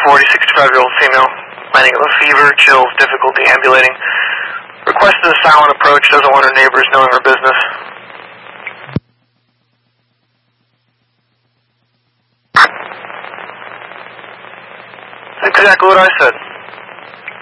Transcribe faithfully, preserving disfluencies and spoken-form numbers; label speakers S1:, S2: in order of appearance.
S1: forty, sixty-five-year-old female. Complaining of a fever, chills, difficulty ambulating. Requested a silent approach, doesn't want her neighbors knowing her business. Exactly what I said.